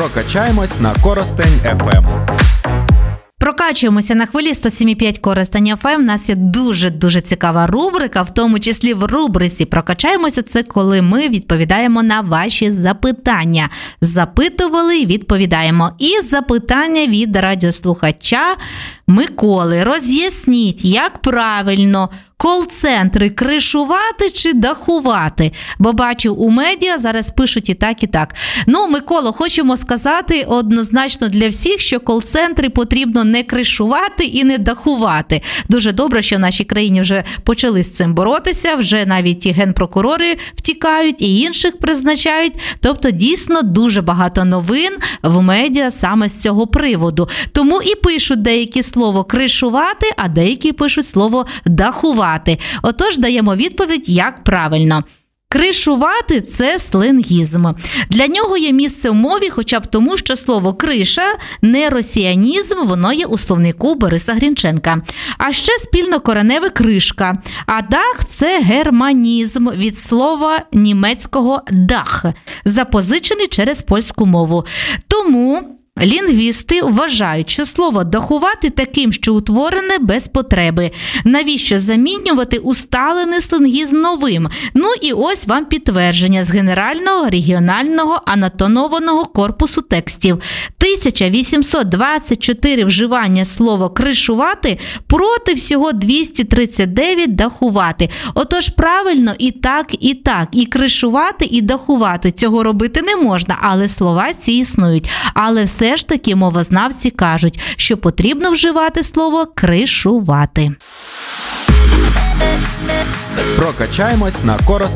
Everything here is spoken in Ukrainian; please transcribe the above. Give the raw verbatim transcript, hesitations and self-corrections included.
Прокачаємось на Коростень еф ем. Прокачуємося на хвилі сто сім і п'ять Коростень еф ем. У нас є дуже-дуже цікава рубрика, в тому числі в рубриці «Прокачаємося» – це коли ми відповідаємо на ваші запитання. Запитували і відповідаємо. І запитання від радіослухача Миколи. Роз'ясніть, як правильно кол-центри кришувати чи дахувати? Бо бачу, у медіа зараз пишуть і так, і так. Ну, Миколо, хочемо сказати однозначно для всіх, що кол-центри потрібно не кришувати і не дахувати. Дуже добре, що в нашій країні вже почали з цим боротися, вже навіть і генпрокурори втікають, і інших призначають. Тобто, дійсно, дуже багато новин в медіа саме з цього приводу. Тому і пишуть деякі слово кришувати, а деякі пишуть слово дахувати. Отож, даємо відповідь, як правильно. Кришувати – це сленгізм. Для нього є місце в мові хоча б тому, що слово «криша» – не росіянізм, воно є у словнику Бориса Грінченка. А ще спільнокореневе «кришка». А дах – це германізм від слова німецького «дах», запозичений через польську мову. Тому лінгвісти вважають, що слово «дахувати» таким, що утворене без потреби. Навіщо замінювати усталений сленгізм новим? Ну і ось вам підтвердження з Генерального регіонального анотованого корпусу текстів. тисяча вісімсот двадцять чотири вживання слова «кришувати» проти всього двісті тридцять дев'ять «дахувати». Отож, правильно і так, і так. І кришувати, і дахувати. Цього робити не можна, але слова ці існують. Але все Все ж таки мовознавці кажуть, що потрібно вживати слово «кришувати». Прокачаємось на Коростень.